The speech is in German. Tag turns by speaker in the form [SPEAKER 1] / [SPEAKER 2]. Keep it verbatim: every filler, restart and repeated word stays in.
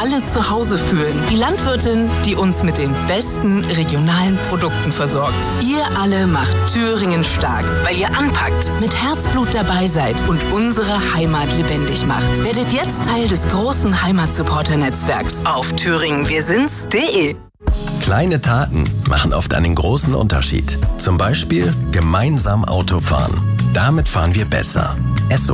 [SPEAKER 1] alle zu Hause fühlen. Die Landwirtin, die uns mit den besten regionalen Produkten versorgt. Ihr alle macht Thüringen stark, weil ihr anpackt, mit Herzblut dabei seid und unsere Heimat lebendig macht. Werdet jetzt Teil des großen Heimatsupporter-Netzwerks auf thüringen wir sind's punkt de.
[SPEAKER 2] Kleine Taten machen oft einen großen Unterschied. Zum Beispiel gemeinsam Auto fahren. Damit fahren wir besser. Esso.